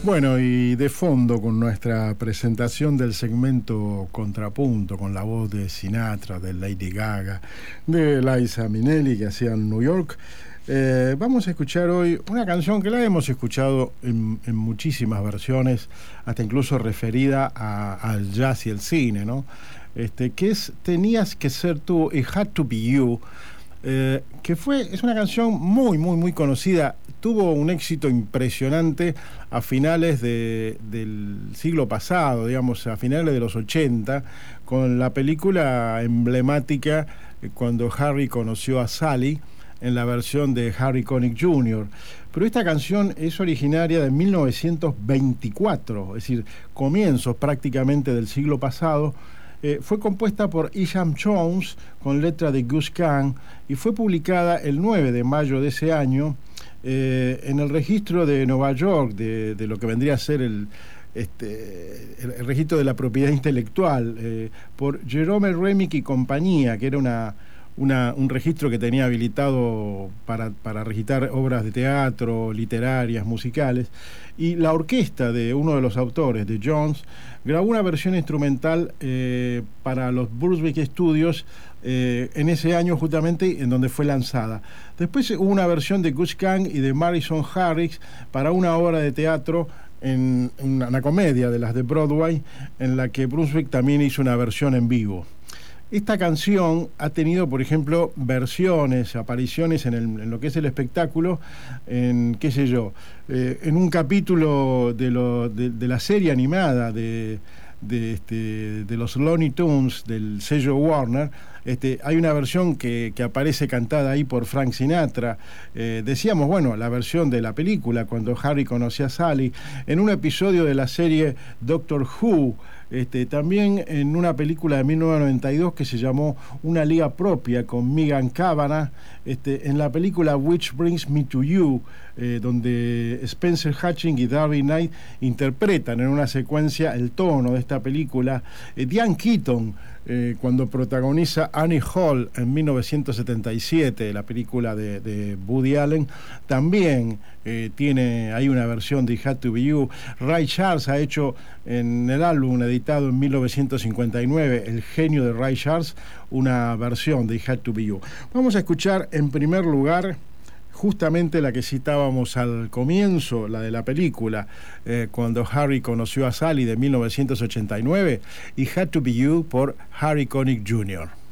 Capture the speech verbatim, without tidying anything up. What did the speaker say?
Bueno, y de fondo con nuestra presentación del segmento Contrapunto, con la voz de Sinatra, de Lady Gaga, de Liza Minnelli que hacían New York, eh, vamos a escuchar hoy una canción que la hemos escuchado en, en muchísimas versiones, hasta incluso referida a, al jazz y el cine, ¿no? Este, que es Tenías que ser tú, It Had to Be You, eh, que fue, es una canción muy, muy, muy conocida. Tuvo un éxito impresionante a finales de, del siglo pasado, digamos, a finales de los ochenta, con la película emblemática eh, cuando Harry conoció a Sally, en la versión de Harry Connick junior Pero esta canción es originaria de mil novecientos veinticuatro, es decir, comienzos prácticamente del siglo pasado. Eh, fue compuesta por Isham Jones con letra de Gus Kahn y fue publicada el nueve de mayo de ese año eh, en el registro de Nueva York de, de lo que vendría a ser el, este, el, el registro de la propiedad intelectual eh, por Jerome Remick y compañía, que era una, una, un registro que tenía habilitado para, para registrar obras de teatro, literarias, musicales. Y la orquesta de uno de los autores, de Jones, grabó una versión instrumental eh, para los Brunswick Studios eh, en ese año justamente en donde fue lanzada. Después hubo una versión de Gus Kahn y de Madison Harris para una obra de teatro, en, en una comedia de las de Broadway, en la que Brunswick también hizo una versión en vivo. Esta canción ha tenido, por ejemplo, versiones, apariciones en, el, en lo que es el espectáculo, en, qué sé yo, eh, en un capítulo de, lo, de, de la serie animada de, de, este, de los Looney Tunes, del sello Warner. Este, hay una versión que, que aparece cantada ahí por Frank Sinatra. Eh, decíamos, bueno, la versión de la película, cuando Harry conoció a Sally, en un episodio de la serie Doctor Who, Este, también en una película de mil novecientos noventa y dos que se llamó Una Liga Propia con Megan Cavanagh, este, en la película Which Brings Me to You, eh, donde Spencer Hutchings y Darby Knight interpretan en una secuencia el tono de esta película. eh, Diane Keaton, eh, cuando protagoniza Annie Hall en mil novecientos setenta y siete, la película de, de Woody Allen, también eh, tiene ahí una versión de It Had to Be You. Ray Charles ha hecho en el álbum editado en mil novecientos cincuenta y nueve, El genio de Ray Charles, una versión de It Had to Be You. Vamos a escuchar en primer lugar justamente la que citábamos al comienzo, la de la película, eh, cuando Harry conoció a Sally, de mil novecientos ochenta y nueve, It Had to Be You por Harry Connick junior